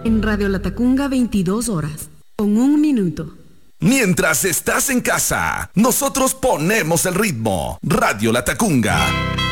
En Radio Latacunga 22 horas, con 1 minuto. Mientras estás en casa, nosotros ponemos el ritmo. Radio Latacunga.